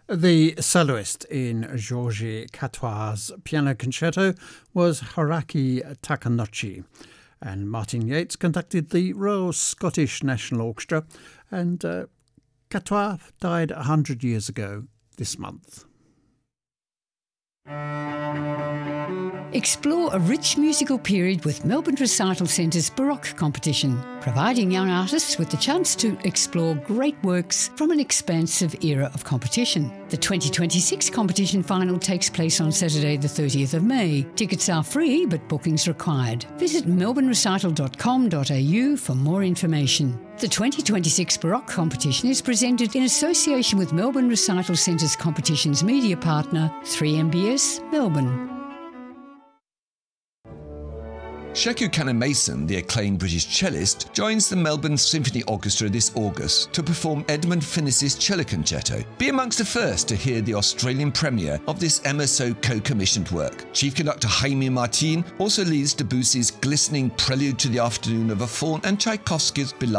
The soloist in Georges Catois' piano concerto was Hiroaki Takanouchi, and Martin Yates conducted the Royal Scottish National Orchestra, and Catois died 100 years ago this month. Explore a rich musical period with Melbourne Recital Centre's Baroque competition, providing young artists with the chance to explore great works from an expansive era of competition. The 2026 competition final takes place on Saturday the 30th of May. Tickets are free, but bookings required. Visit melbournerecital.com.au for more information. The 2026 Baroque competition is presented in association with Melbourne Recital Centre's competition's media partner, 3MBS Melbourne. Sheku Kanneh-Mason, the acclaimed British cellist, joins the Melbourne Symphony Orchestra this August to perform Edmund Finnis's Cello Concerto. Be amongst the first to hear the Australian premiere of this MSO co-commissioned work. Chief conductor Jaime Martin also leads Debussy's glistening Prelude to the Afternoon of a Faun and Tchaikovsky's beloved